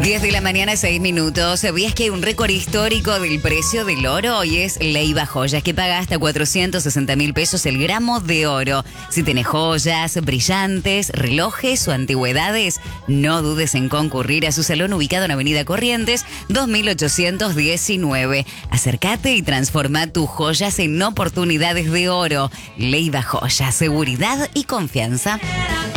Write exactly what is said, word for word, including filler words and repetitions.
diez de la mañana, seis minutos. ¿Sabías que hay un récord histórico del precio del oro? Hoy es Leiva Joyas, que paga hasta cuatrocientos sesenta mil pesos el gramo de oro. Si tenés joyas, brillantes, relojes o antigüedades, no dudes en concurrir a su salón ubicado en Avenida Corrientes, dos mil ochocientos diecinueve. Acércate y transforma tus joyas en oportunidades de oro. Leiva Joyas, seguridad y confianza.